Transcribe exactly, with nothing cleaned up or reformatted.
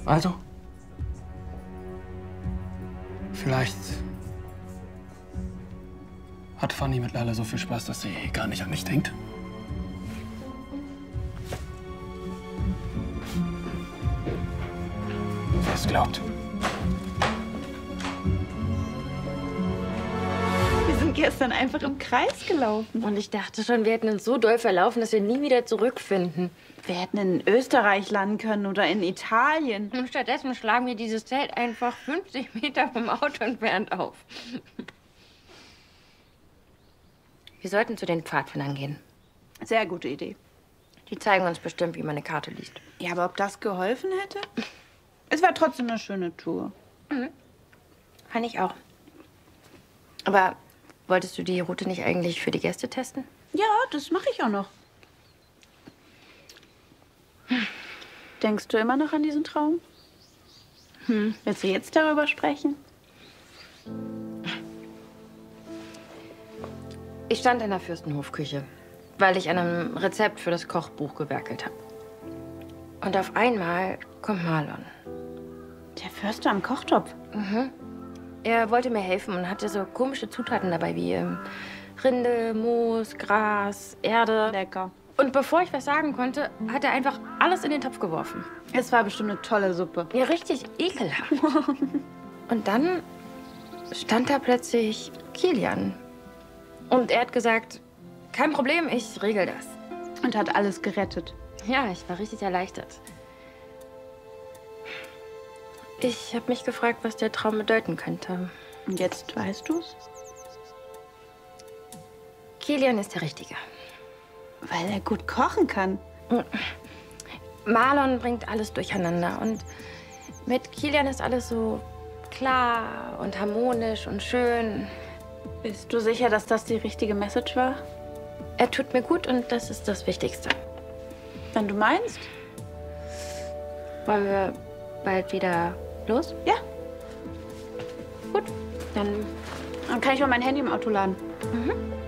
Also? Vielleicht hat Fanny mit Lala so viel Spaß, dass sie gar nicht an mich denkt. Wer es glaubt. Wir sind gestern einfach im Kreis gelaufen. Und ich dachte schon, wir hätten uns so doll verlaufen, dass wir nie wieder zurückfinden. Wir hätten in Österreich landen können oder in Italien. Und stattdessen schlagen wir dieses Zelt einfach fünfzig Meter vom Auto entfernt auf. Wir sollten zu den Pfadfindern gehen. Sehr gute Idee. Die zeigen uns bestimmt, wie man eine Karte liest. Ja, aber ob das geholfen hätte? Es war trotzdem eine schöne Tour. Mhm. Fand ich auch. Aber wolltest du die Route nicht eigentlich für die Gäste testen? Ja, das mache ich auch noch. Denkst du immer noch an diesen Traum? Hm. Willst du jetzt darüber sprechen? Ich stand in der Fürstenhofküche, weil ich an einem Rezept für das Kochbuch gewerkelt habe. Und auf einmal kommt Marlon. Der Förster am Kochtopf? Mhm. Er wollte mir helfen und hatte so komische Zutaten dabei wie ähm, Rinde, Moos, Gras, Erde. Lecker. Und bevor ich was sagen konnte, hat er einfach alles in den Topf geworfen. Es war bestimmt eine tolle Suppe. Ja, richtig ekelhaft. Und dann stand da plötzlich Kilian. Und er hat gesagt, kein Problem, ich regel das. Und hat alles gerettet. Ja, ich war richtig erleichtert. Ich habe mich gefragt, was der Traum bedeuten könnte. Und jetzt weißt du's? Kilian ist der Richtige. Weil er gut kochen kann. Marlon bringt alles durcheinander. Und mit Kilian ist alles so klar und harmonisch und schön. Bist du sicher, dass das die richtige Message war? Er tut mir gut und das ist das Wichtigste. Wenn du meinst? Wollen wir bald wieder los? Ja. Gut, dann... Dann kann ich mal mein Handy im Auto laden. Mhm.